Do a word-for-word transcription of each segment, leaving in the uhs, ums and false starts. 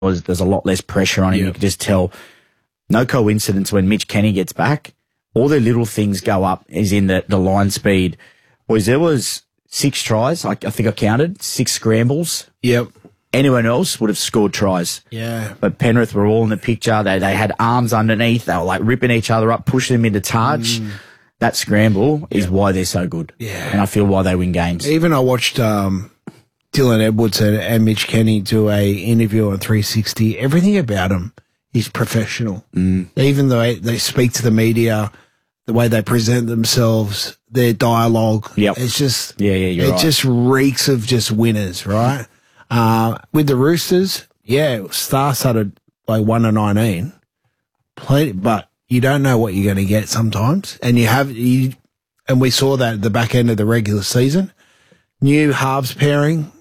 was there's a lot less pressure on him. Yep. You could just tell. No coincidence when Mitch Kenny gets back, all the little things go up is in the, the line speed. Boys, there was six tries. I, I think I counted six scrambles. Yep. Anyone else would have scored tries. Yeah. But Penrith were all in the picture. They they had arms underneath. They were like ripping each other up, pushing them into touch. Mm. That scramble is yep. why they're so good. Yeah. And I feel why they win games. Even I watched um, Dylan Edwards and, and Mitch Kenny do a interview on three sixty. Everything about them is professional. Mm. Even though they, they speak to the media, the way they present themselves, their dialogue, yep. it's just yeah, yeah, you're it right. just reeks of just winners, right? Uh, with the Roosters, yeah, Star started like one to nineteen, plenty, but you don't know what you're going to get sometimes, and you have you, and we saw that at the back end of the regular season. New halves pairing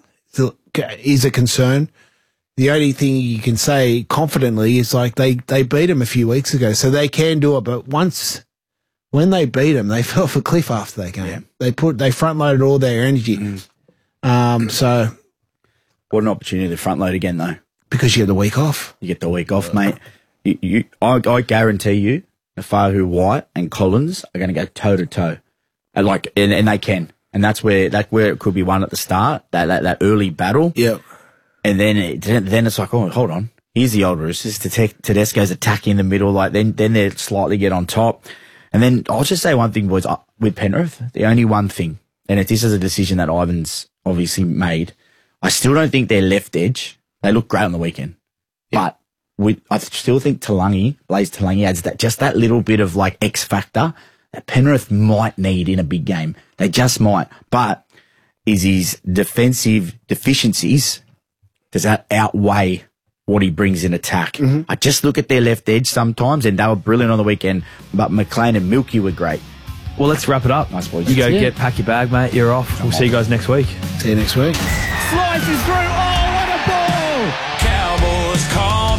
is a concern. The only thing you can say confidently is like they, they beat them a few weeks ago, so they can do it. But once, when they beat them, they fell off a cliff after that game. Yeah. They put they front loaded all their energy. Mm. Um, so what an opportunity to front load again, though. Because you get the week off. You get the week off, mate. You, you, I, I guarantee you, Nafahu White and Collins are going to go toe to toe, and like, and, and they can, and that's where that where it could be won at the start. That that, that early battle. Yeah. And then it, then it's like, oh, hold on. Here's the old Roosters. Tedesco's attacking in the middle. Like then, then they slightly get on top. And then I'll just say one thing, boys, with Penrith, the only one thing, and if this is a decision that Ivan's obviously made, I still don't think their left edge, they look great on the weekend. Yeah. But we, I still think Talangi, Blaze Talangi adds that, just that little bit of like X factor that Penrith might need in a big game. They just might. But is his defensive deficiencies, does that outweigh what he brings in attack? Mm-hmm. I just look at their left edge sometimes, and they were brilliant on the weekend, but McLean and Milky were great. Well, let's wrap it up. I suppose. You go yeah. get, pack your bag, mate. You're off. We'll see you guys next week. See you next week. Slices through. Oh, what a ball! Cowboys call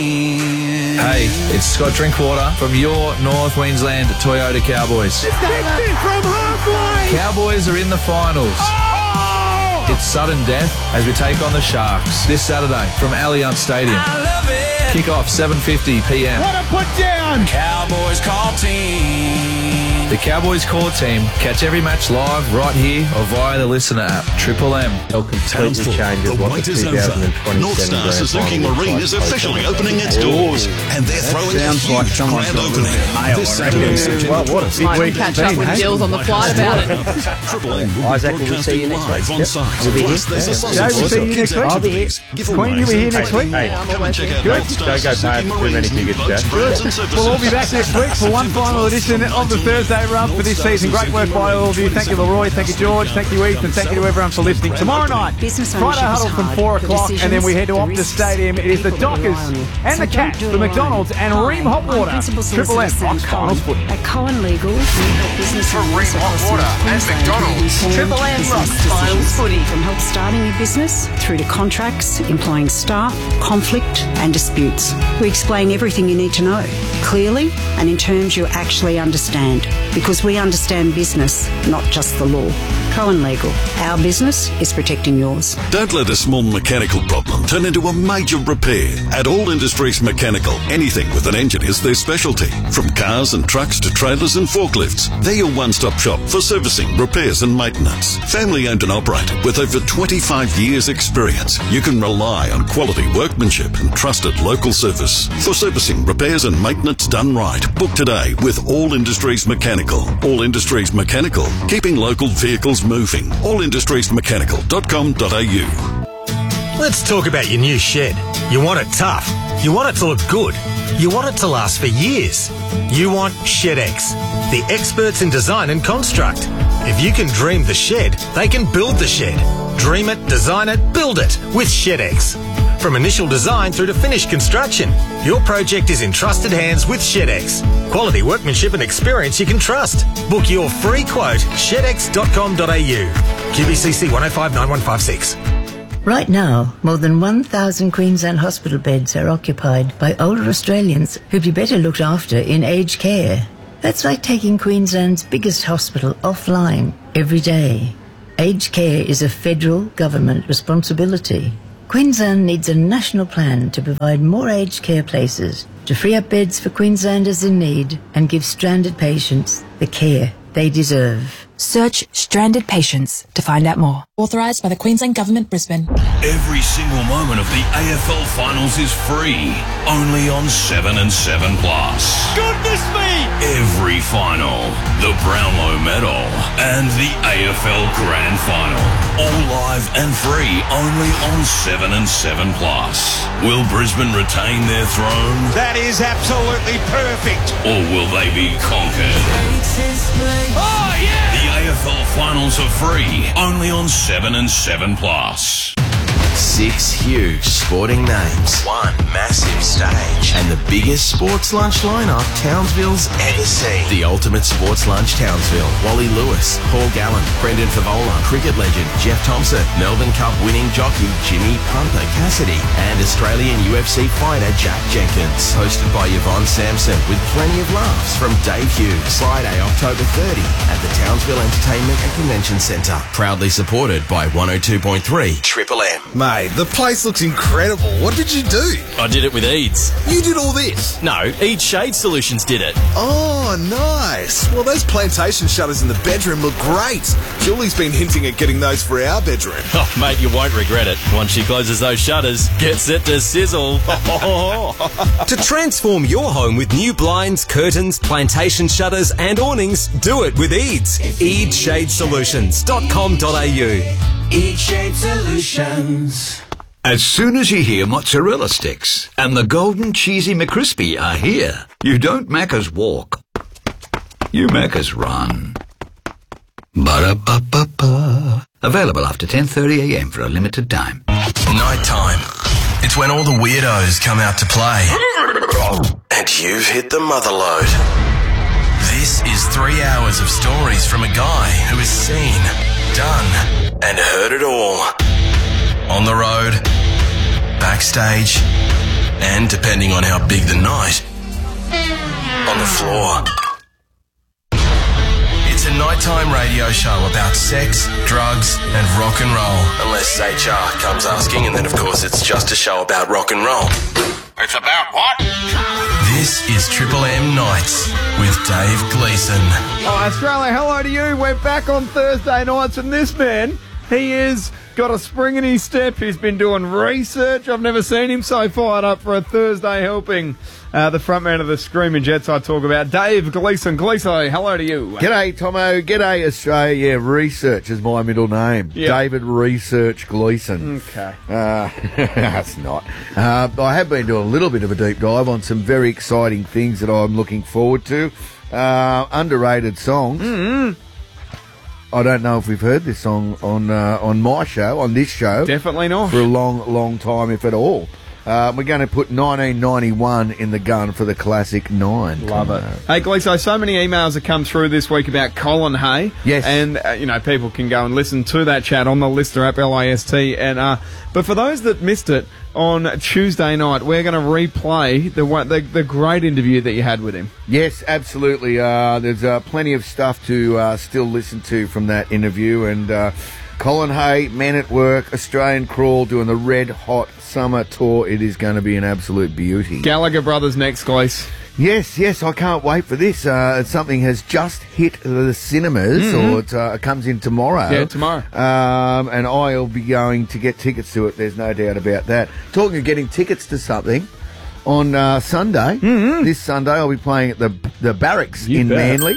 team. Hey, it's Scott Drinkwater from your North Queensland Toyota Cowboys. sixty from halfway. Cowboys are in the finals. Oh! It's sudden death as we take on the Sharks this Saturday from Allianz Stadium. I love it. Kick-off seven fifty p m. What a put down. Cowboys call team. The Cowboys core team catch every match live right here or via the Listener app. Triple M. They'll completely change what the two thousand twenty-seven North Star Suzuki Marine is officially opening its doors, and they're throwing a huge like grand opening this Saturday. Well, what a big week. Catch up with Gills on the flight about it. Triple M will be Isaac, will we see you broadcasting next live week? on site. We'll be Plus, here. there's a Yeah, sausage we'll see you kids next week. I'll be here. activities, Queen, you be here next week? Hey, come and check out North Star Don't go Suzuki past too many Marine's tickets, new boats, Jack. birds and services. Well, we'll be back next week for one final edition of the Thursday run for this season. Great work by all of you. Thank you, Leroy. Thank you, George. Thank you, Ethan. Thank you to everyone for listening. Tomorrow night, Friday Huddle from four o'clock, and then we head to Optus Stadium. It is the Dockers and the Cats, the McDonald's and Ream Hot Water. Triple M on Cardinals Footy. At Cohen Legal, we help businesses From Ream Hot Water and McDonald's. Triple M rocks Finals Footy. From help starting a business through to contracts, employing staff, conflict and disputes. We explain everything you need to know, clearly and in terms you actually understand, because we understand business, not just the law. Cohen Legal. Our business is protecting yours. Don't let a small mechanical problem turn into a major repair. At All Industries Mechanical, anything with an engine is their specialty. From cars and trucks to trailers and forklifts, they're your one-stop shop for servicing, repairs and maintenance. Family owned and operated with over twenty-five years experience, you can rely on quality workmanship and trusted local service. For servicing, repairs and maintenance done right, book today with All Industries Mechanical. All Industries Mechanical, keeping local vehicles moving. all industries mechanical dot com dot a u. Let's talk about your new shed. You want it tough. You want it to look good. You want it to last for years. You want ShedX, the experts in design and construct. If you can dream the shed, they can build the shed. Dream it, design it, build it with ShedX. From initial design through to finished construction, your project is in trusted hands with ShedX. Quality workmanship and experience you can trust. Book your free quote, shed x dot com dot a u. Q B C C one oh five nine one five six. Right now, more than one thousand Queensland hospital beds are occupied by older Australians who'd be better looked after in aged care. That's like taking Queensland's biggest hospital offline every day. Aged care is a federal government responsibility. Queensland needs a national plan to provide more aged care places, to free up beds for Queenslanders in need and give stranded patients the care they deserve. Search Stranded Patients to find out more. Authorised by the Queensland Government, Brisbane. Every single moment of the A F L Finals is free, only on seven and seven Plus. Goodness me! Every final, the Brownlow Medal, and the A F L Grand Final, all live and free, only on seven and seven Plus. Will Brisbane retain their throne? That is absolutely perfect. Or will they be conquered? Oh, yeah! The A F L Finals are free, only on seven and seven Plus. Six huge sporting names, one massive stage, and the biggest sports lunch lineup Townsville's ever seen. The ultimate sports lunch Townsville. Wally Lewis, Paul Gallen, Brendan Favola, cricket legend Jeff Thompson, Melbourne Cup winning jockey Jimmy Pumper Cassidy, and Australian U F C fighter Jack Jenkins. Hosted by Yvonne Sampson with plenty of laughs from Dave Hughes. Friday, October thirtieth at the Townsville Entertainment and Convention Centre. Proudly supported by one oh two point three Triple M. Mate, the place looks incredible. What did you do? I did it with Eads. You did all this? No, Eads Shade Solutions did it. Oh, nice. Well, those plantation shutters in the bedroom look great. Julie's been hinting at getting those for our bedroom. Oh, mate, you won't regret it. Once she closes those shutters, get set to sizzle. To transform your home with new blinds, curtains, plantation shutters and awnings, do it with Eads. eads shade solutions dot com dot a u. Eads Shade Solutions. As soon as you hear mozzarella sticks and the golden cheesy McCrispy are here, you don't Macca's walk. You Macca's run. Ba-da-ba-ba-ba. Available after ten thirty a m for a limited time. Night time. It's when all the weirdos come out to play. And you've hit the mother load. This is three hours of stories from a guy who has seen, done, and heard it all. On the road, backstage, and depending on how big the night, on the floor. It's a nighttime radio show about sex, drugs, and rock and roll. Unless H R comes asking, and then of course it's just a show about rock and roll. It's about what? This is Triple M Nights with Dave Gleeson. Oh, Australia, hello to you. We're back on Thursday nights, and this man, he is got a spring in his step. He's been doing research. I've never seen him so fired up for a Thursday helping. Uh, the front man of the Screaming Jets I talk about, Dave Gleeson. Gleeson, hello to you. G'day, Tomo. G'day, Australia. Yeah, Research is my middle name. Yep. David Research Gleeson. Okay. Uh, that's not. Uh, I have been doing a little bit of a deep dive on some very exciting things that I'm looking forward to. Uh, underrated songs. Mm-hmm. I don't know if we've heard this song on uh, on my show, on this show. Definitely not. For a long, long time, if at all. Uh, we're going to put nineteen ninety-one in the gun for the classic nine. Love it. Hey, Gleeso, so many emails have come through this week about Colin Hay. Yes. And, uh, you know, people can go and listen to that chat on the Lister app, L I S T. And, uh, but for those that missed it, on Tuesday night, we're going to replay the, one, the the great interview that you had with him. Yes, absolutely. Uh, there's uh, plenty of stuff to uh, still listen to from that interview. And uh, Colin Hay, Men at Work, Australian Crawl, doing the red hot summer tour. It is going to be an absolute beauty. Gallagher Brothers next, Glees. Yes, yes, I can't wait for this. Uh, something has just hit the cinemas, Mm-hmm. or it uh, comes in tomorrow. Yeah, tomorrow. Um, and I'll be going to get tickets to it. There's no doubt about that. Talking of getting tickets to something, on uh, Sunday, mm-hmm. this Sunday, I'll be playing at the the Barracks You in bet. Manly.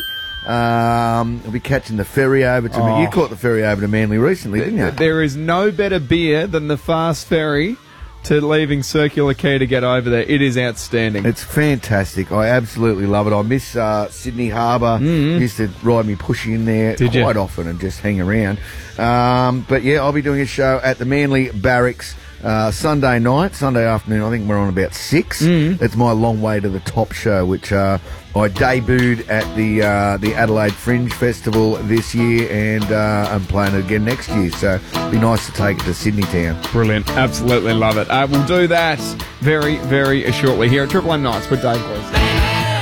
Um, I'll be catching the ferry over to. Oh. You caught the ferry over to Manly recently, didn't you? There is no better beer than the fast ferry to leaving Circular Quay to get over there. It is outstanding. It's fantastic. I absolutely love it. I miss uh, Sydney Harbour. Mm-hmm. Used to ride me pushy in there Did quite you? often and just hang around. Um, but yeah, I'll be doing a show at the Manly Barracks uh, Sunday night, Sunday afternoon. I think we're on about six. Mm-hmm. It's my long way to the top show, which uh, I debuted at the uh, the Adelaide Fringe Festival this year, and uh, I'm playing it again next year. So it'd be nice to take it to Sydney Town. Brilliant. Absolutely love it. Uh, we'll do that very, very shortly here at Triple M Nights with Dave Gleeson.